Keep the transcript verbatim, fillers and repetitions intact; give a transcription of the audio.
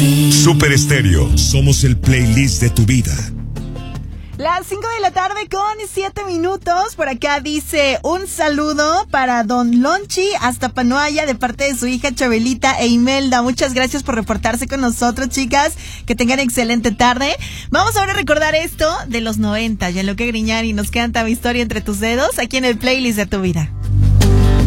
Super Estéreo, somos el playlist de tu vida. Las cinco de la tarde con siete minutos. Por acá dice un saludo para Don Lonchi hasta Panoaya de parte de su hija Chabelita e Imelda. Muchas gracias por reportarse con nosotros, chicas. Que tengan excelente tarde. Vamos ahora a recordar esto de los noventa. Ya en lo que Griñani nos canta Mi historia entre tus dedos aquí en el playlist de tu vida.